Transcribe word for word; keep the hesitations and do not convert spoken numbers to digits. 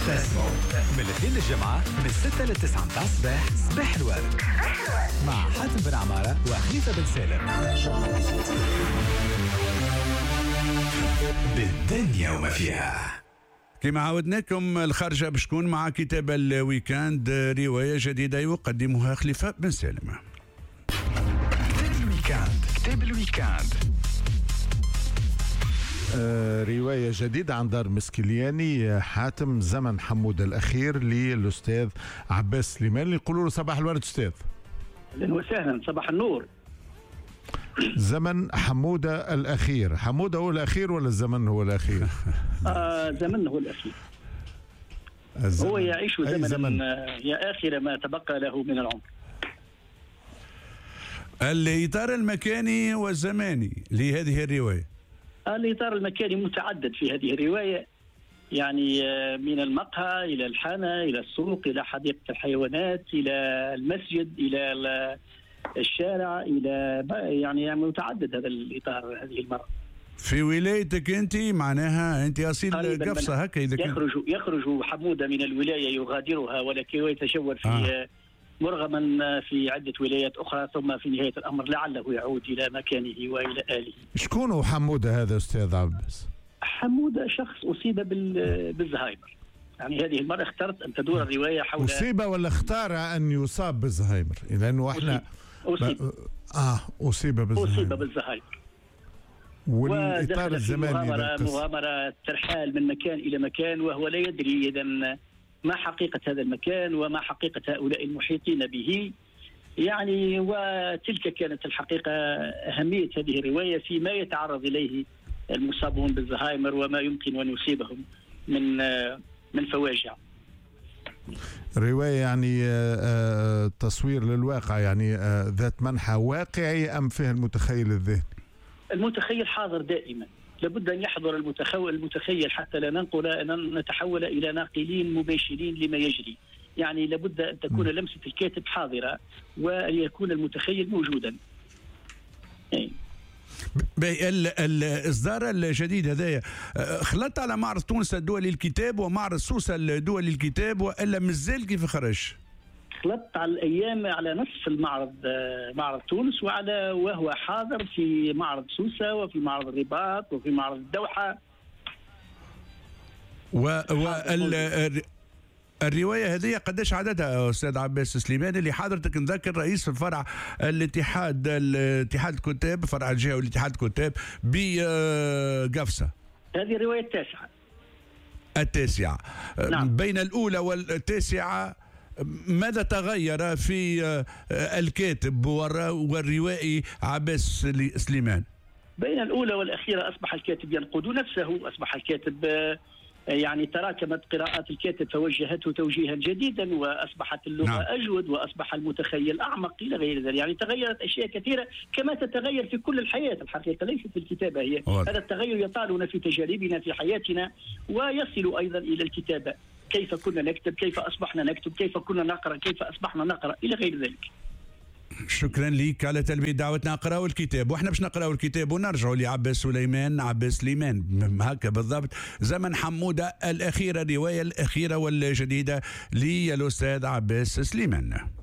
تسمو من الاثنين للجمعة من الستة للتسعة متاع الصباح. صباح الورد مع حاتم بن عمارة وخليفة بن سالم. بالدنيا وما فيها. كما عودناكم الخارجة باش تكون مع كتاب الويكاند، رواية جديدة يقدمها خليفة بن سالم. كتاب الويكاند. كتاب الويكاند آه رواية جديدة عن دار مسكلياني. حاتم زمن حمودة الأخير للأستاذ عباس سليمان اللي يقولوا له صباح الورد أستاذ. أهلا وسهلا، صباح النور. زمن حمودة الأخير، حمودة هو الأخير ولا الزمن هو الأخير؟ آه زمن هو الأخير. هو يعيش زمنا زمن. يا آخر ما تبقى له من العمر. الإطار المكاني والزماني لهذه الرواية. الإطار المكاني متعدد في هذه الرواية، يعني من المقهى إلى الحانة إلى السوق إلى حديقة الحيوانات إلى المسجد إلى الشارع إلى يعني متعدد هذا الإطار هذه المرة. في ولايتك أنت معناها أنت أصيل قفصة هكا إذا يخرج يخرج حمودة من الولاية يغادرها ولكن يتجول في آه. مرغما في عدة ولايات أخرى، ثم في نهاية الأمر لعله يعود إلى مكانه وإلى آله. شكون هو حمودة هذا أستاذ عباس؟ حمودة شخص أصيب بالزهايمر. يعني هذه المرة اخترت أن تدور الرواية حول أصيب ولا اختار أن يصاب بالزهايمر؟ لأنه إحنا أصيب. ب... آه أصيب بالزهايمر. أصيب بالزهايمر. والإطار الزماني مغامرة, مغامرة ترحال من مكان إلى مكان وهو لا يدري إذن ما حقيقة هذا المكان وما حقيقة هؤلاء المحيطين به. يعني وتلك كانت الحقيقة أهمية هذه الرواية فيما يتعرض إليه المصابون بالزهايمر وما يمكن أن يصيبهم من من فواجع. رواية يعني تصوير للواقع، يعني ذات منحى واقعي أم فيها المتخيل الذهني؟ المتخيل حاضر دائما، لابد أن يحضر المتخيل حتى لا ننقل أن نتحول إلى ناقلين مباشرين لما يجري. يعني لابد أن تكون لمسة الكاتب حاضرة وأن يكون المتخيل موجودا. يعني. الإصدار الجديد هذايا خلط على معرض تونس الدولي للكتاب ومعرض سوسة الدولي للكتاب وإلا مازال كيف خرج؟ خلطت على الأيام على نصف المعرض معرض تونس، وعلى وهو حاضر في معرض سوسة وفي معرض الرباط وفي معرض الدوحة. و الرواية هذه قداش عددها أستاذ عباس سليمان اللي حضرتك نذكر رئيس فرع الاتحاد الاتحاد الكتاب فرع الجهة والاتحاد الكتاب بقفصة؟ هذه الرواية التاسعة. التاسعة. نعم. بين الأولى والتاسعة ماذا تغير في الكاتب والروائي عباس سليمان؟ بين الأولى والأخيرة أصبح الكاتب ينقد نفسه، أصبح الكاتب يعني تراكمت قراءات الكاتب فوجهته توجيها جديدا، وأصبحت اللغة نعم. أجود، وأصبح المتخيل أعمق إلى غير ذلك. يعني تغيرت أشياء كثيرة كما تتغير في كل الحياة الحقيقة، ليست في الكتابة هي. أوه. هذا التغير يطالنا في تجاربنا في حياتنا ويصل أيضا إلى الكتابة. كيف كنا نكتب، كيف أصبحنا نكتب، كيف كنا نقرأ، كيف أصبحنا نقرأ إلى غير ذلك. شكرا لك على تلبية دعوتنا نقراو الكتاب، واحنا باش نقراو الكتاب ونرجعوا لعباس سليمان عباس سليمان هكا بالضبط. زمن حمودة الأخيرة، الرواية الأخيرة والجديدة للأستاذ عباس سليمان.